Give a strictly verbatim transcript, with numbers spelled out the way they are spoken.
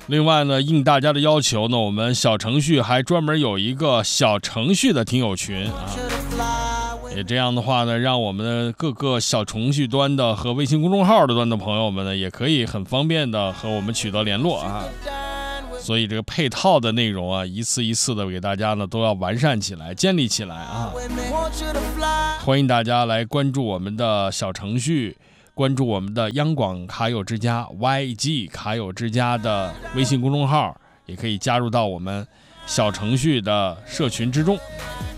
另外呢，应大家的要求呢，我们小程序还专门有一个小程序的听友群啊。也这样的话呢，让我们的各个小程序端的和微信公众号的端的朋友们呢，也可以很方便的和我们取得联络啊。所以这个配套的内容啊，一次一次的给大家呢都要完善起来、建立起来啊。欢迎大家来关注我们的小程序，关注我们的央广卡友之家 Y G 卡友之家的微信公众号，也可以加入到我们小程序的社群之中。